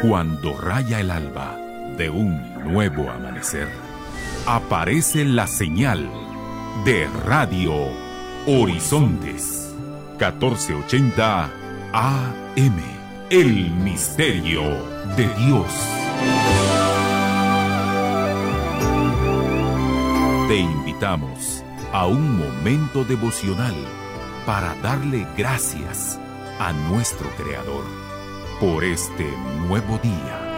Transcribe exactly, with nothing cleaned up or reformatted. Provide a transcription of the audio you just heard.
Cuando raya el alba de un nuevo amanecer, aparece la señal de Radio Horizontes catorce ochenta A M, el misterio de Dios. Te invitamos a un momento devocional para darle gracias a nuestro Creador por este nuevo día.